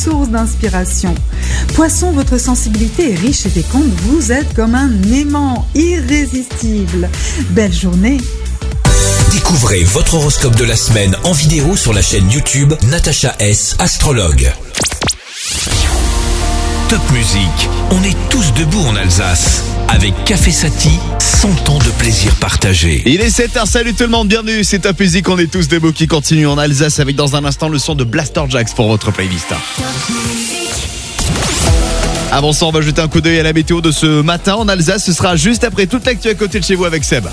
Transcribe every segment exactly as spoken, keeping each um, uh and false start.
source d'inspiration. Poisson, votre sensibilité est riche et féconde, vous êtes comme un aimant irrésistible. Belle journée. Découvrez votre horoscope de la semaine en vidéo sur la chaîne YouTube Natacha S, astrologue. Top musique, on est tous debout en Alsace. Avec Café Sati, cent ans de plaisir partagé. Il est sept heures, salut tout le monde, bienvenue, c'est Top Music, on est tous debout qui continue en Alsace avec dans un instant le son de Blaster Jacks pour votre playlist. Avant ça, on va jeter un coup d'œil à la météo de ce matin en Alsace, ce sera juste après toute l'actu à côté de chez vous avec Seb.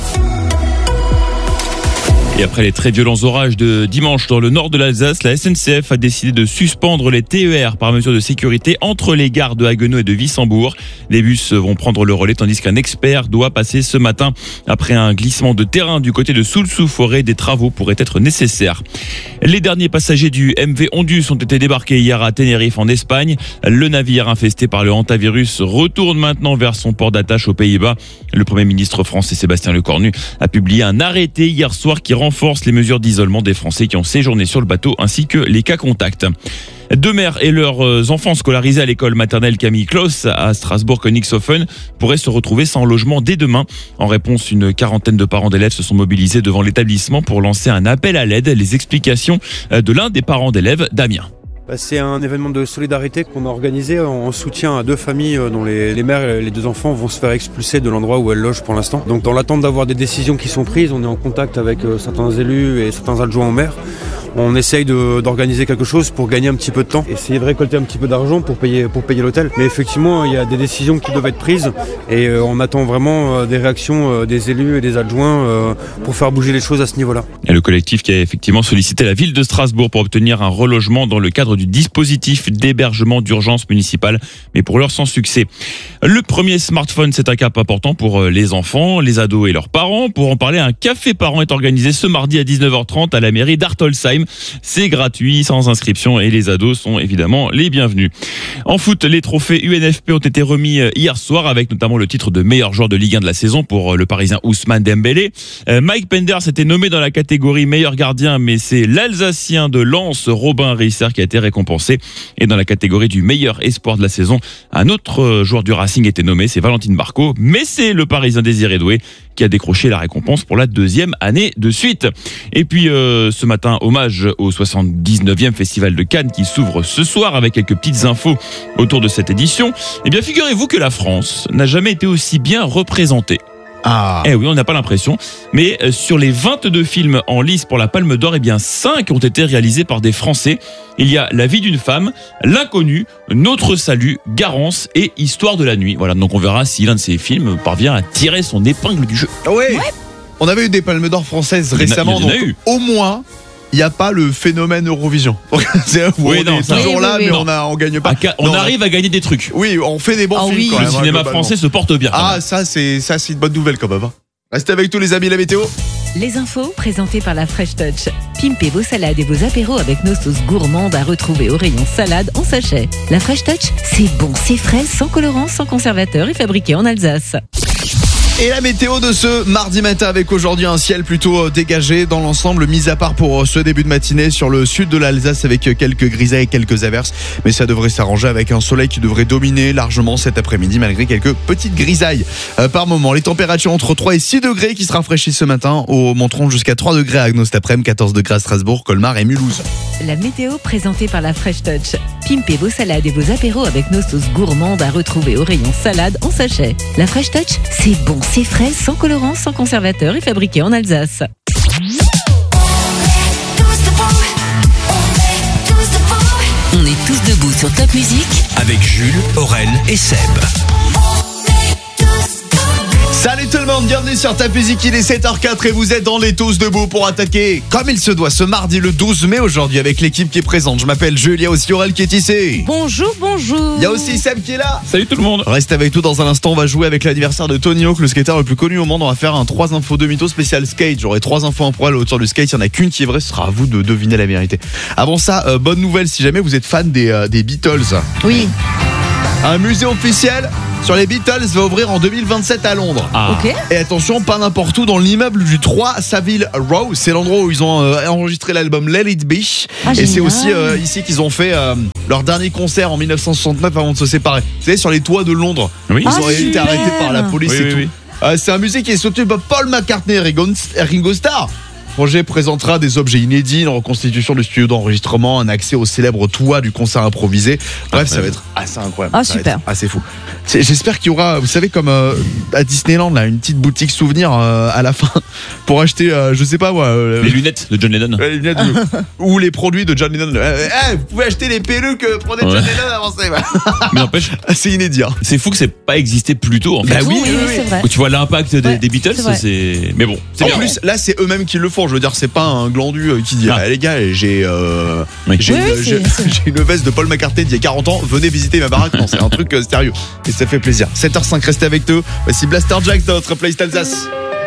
Et après les très violents orages de dimanche dans le nord de l'Alsace, la S N C F a décidé de suspendre les T E R par mesure de sécurité entre les gares de Haguenau et de Wissembourg. Les bus vont prendre le relais tandis qu'un expert doit passer ce matin. Après un glissement de terrain du côté de Soulsou-Forêt, des travaux pourraient être nécessaires. Les derniers passagers du M V Ondus ont été débarqués hier à Tenerife en Espagne. Le navire infesté par le hantavirus retourne maintenant vers son port d'attache aux Pays-Bas. Le Premier ministre français Sébastien Lecornu a publié un arrêté hier soir qui renforce les mesures d'isolement des Français qui ont séjourné sur le bateau ainsi que les cas contacts. Deux mères et leurs enfants scolarisés à l'école maternelle Camille Claus à Strasbourg-Königshofen pourraient se retrouver sans logement dès demain. En réponse, une quarantaine de parents d'élèves se sont mobilisés devant l'établissement pour lancer un appel à l'aide. Les explications de l'un des parents d'élèves, Damien. C'est un événement de solidarité qu'on a organisé en soutien à deux familles dont les, les mères et les deux enfants vont se faire expulser de l'endroit où elles logent pour l'instant. Donc dans l'attente d'avoir des décisions qui sont prises, on est en contact avec certains élus et certains adjoints au maire. On essaye de, d'organiser quelque chose pour gagner un petit peu de temps, essayer de récolter un petit peu d'argent pour payer, pour payer l'hôtel. Mais effectivement, il y a des décisions qui doivent être prises et on attend vraiment des réactions des élus et des adjoints pour faire bouger les choses à ce niveau-là. Et le collectif qui a effectivement sollicité la ville de Strasbourg pour obtenir un relogement dans le cadre du dispositif d'hébergement d'urgence municipale, mais pour l'heure sans succès. Le premier smartphone, c'est un cap important pour les enfants, les ados et leurs parents. Pour en parler, un café parent est organisé ce mardi à dix-neuf heures trente à la mairie d'Artolsheim. C'est gratuit, sans inscription et les ados sont évidemment les bienvenus. En foot, les trophées U N F P ont été remis hier soir avec notamment le titre de meilleur joueur de Ligue un de la saison pour le Parisien Ousmane Dembélé. Mike Penders était nommé dans la catégorie meilleur gardien, mais c'est l'Alsacien de Lens, Robin Risser, qui a été récompensé. Et dans la catégorie du meilleur espoir de la saison, un autre joueur du Racing était nommé, c'est Valentine Barco, mais c'est le Parisien Désiré Doué qui a décroché la récompense pour la deuxième année de suite. Et puis euh, ce matin, hommage au soixante-dix-neuvième Festival de Cannes qui s'ouvre ce soir avec quelques petites infos autour de cette édition. Eh bien, figurez-vous que la France n'a jamais été aussi bien représentée. Ah. Eh oui, on n'a pas l'impression. Mais euh, sur les vingt-deux films en lice pour la Palme d'Or, eh bien cinq ont été réalisés par des Français. Il y a La vie d'une femme, L'inconnu, Notre salut, Garance et Histoire de la nuit. Voilà, donc on verra si l'un de ces films parvient à tirer son épingle du jeu. Ouais. ouais. On avait eu des Palmes d'Or françaises récemment, donc au moins il n'y a pas le phénomène Eurovision. C'est oui, on non, est ça, toujours oui, là, oui, mais non. on a on gagne pas. À, on non, arrive à gagner des trucs. Oui, on fait des bons oh, films. Oui. Quand le même, cinéma français se porte bien. Ah, même. ça c'est ça c'est une bonne nouvelle quand même. Restez avec tous les amis la météo. Les infos présentées par la Fresh Touch. Pimpez vos salades et vos apéros avec nos sauces gourmandes à retrouver au rayon salade en sachet. La Fresh Touch, c'est bon, c'est frais, sans colorant, sans conservateur et fabriqué en Alsace. Et la météo de ce mardi matin avec aujourd'hui un ciel plutôt dégagé dans l'ensemble, mis à part pour ce début de matinée sur le sud de l'Alsace avec quelques grisailles et quelques averses. Mais ça devrait s'arranger avec un soleil qui devrait dominer largement cet après-midi malgré quelques petites grisailles euh, par moment. Les températures entre trois et six degrés qui se rafraîchissent ce matin au monteront jusqu'à trois degrés à Agnos cet après-midi, quatorze degrés à Strasbourg, Colmar et Mulhouse. La météo présentée par la Fresh Touch. Pimpez vos salades et vos apéros avec nos sauces gourmandes à retrouver au rayon salade en sachet. La Fresh Touch, c'est bon, c'est frais, sans colorant, sans conservateur et fabriqué en Alsace. On est tous debout sur Top Music avec Jules, Aurel et Seb. Salut tout le monde, bienvenue sur Top Music, il est sept heures quatre et vous êtes dans les tous debout pour attaquer comme il se doit ce mardi le douze mai aujourd'hui avec l'équipe qui est présente. Je m'appelle Jules, il y a aussi Aurel qui est ici. Bonjour, bonjour. Il y a aussi Seb qui est là. Salut tout le monde. Reste avec nous dans un instant, on va jouer avec l'anniversaire de Tony Hawk, le skater le plus connu au monde. On va faire un trois infos deux mythos spécial skate. J'aurai trois infos en pro à l'auteur du skate, il n'y en a qu'une qui est vraie, ce sera à vous de deviner la vérité. Avant ça, euh, bonne nouvelle si jamais vous êtes fan des, euh, des Beatles. Oui. Un musée officiel sur les Beatles va ouvrir en deux mille vingt-sept à Londres. Ah. Ok. Et attention, pas n'importe où, dans l'immeuble du trois Savile Row. C'est l'endroit où ils ont euh, enregistré l'album Let It Be. Ah, et c'est génial. aussi euh, ici qu'ils ont fait euh, leur dernier concert en dix-neuf cent soixante-neuf avant de se séparer. Vous savez, sur les toits de Londres. Oui. Ils Ah, ont été super. arrêtés par la police Oui, et oui, tout. oui. Euh, c'est un musée qui est soutenu par Paul McCartney et Ringo, Ringo Starr. Le projet présentera des objets inédits, une reconstitution du studio d'enregistrement, un accès au célèbre toit du concert improvisé. Bref, ça va être assez incroyable. Ah, Ça va super. être assez fou. C'est- J'espère qu'il y aura, vous savez, comme euh, à Disneyland, là, une petite boutique souvenir euh, à la fin pour acheter, euh, je sais pas moi, euh, Les lunettes de John Lennon. les lunettes de- ou les produits de John Lennon. Euh, eh, vous pouvez acheter les perruques, euh, prenez Ouais. John Lennon, avancez. Mais n'empêche, C'est inédit. hein. c'est fou que c'est pas existé plus tôt en fait. Bah oui, oui, oui, oui, oui. c'est vrai. Quand tu vois l'impact des, Ouais, des Beatles, c'est vrai. c'est. Mais bon, c'est En bien. plus, là, c'est eux-mêmes qui le font. Je veux dire, c'est pas un glandu euh, qui dit Ah. ah, les gars, j'ai euh, Oui. j'ai Oui, une, oui, j'ai- c'est- j'ai une veste de Paul McCartney d'il y a quarante ans. Venez visiter ma baraque. Non, c'est un truc euh, sérieux. Et ça fait plaisir. sept heures cinq, restez avec nous. Voici Blaster Jack dans notre playlist Alsace.